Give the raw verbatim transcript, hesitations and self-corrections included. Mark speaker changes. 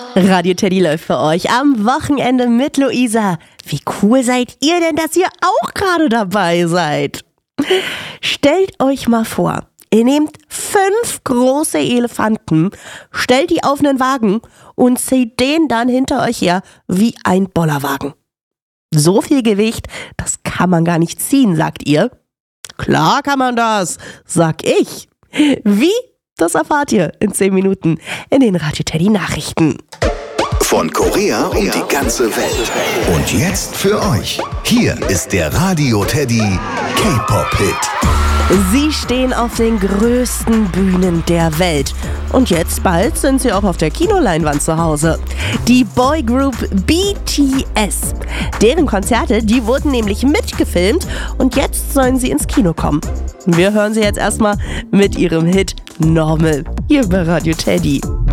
Speaker 1: Radio Teddy läuft für euch am Wochenende mit Luisa. Wie cool seid ihr denn, dass ihr auch gerade dabei seid? Stellt euch mal vor, ihr nehmt fünf große Elefanten, stellt die auf einen Wagen und zieht den dann hinter euch her wie ein Bollerwagen. So viel Gewicht, das kann man gar nicht ziehen, sagt ihr. Klar kann man das, sag ich. Wie? Das erfahrt ihr in zehn Minuten in den Radio Teddy Nachrichten.
Speaker 2: Von Korea um die ganze Welt. Und jetzt für euch. Hier ist der Radio Teddy K-Pop-Hit.
Speaker 1: Sie stehen auf den größten Bühnen der Welt. Und jetzt bald sind sie auch auf der Kinoleinwand zu Hause. Die Boygroup B T S. Deren Konzerte, die wurden nämlich mitgefilmt und jetzt sollen sie ins Kino kommen. Wir hören sie jetzt erstmal mit ihrem Hit Normal hier bei Radio Teddy.